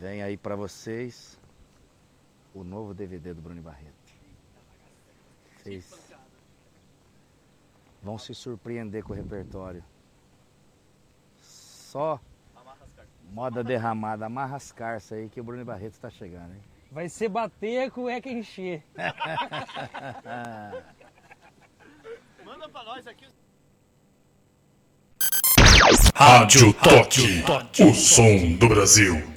Vem aí pra vocês o novo DVD do Bruno Barreto. Vocês vão se surpreender com o repertório. Só moda derramada, amarra as carças aí que o Bruno Barreto está chegando, hein? Vai ser bater a cueca encher. Manda pra nós aqui. Rádio Toque, o som do Brasil.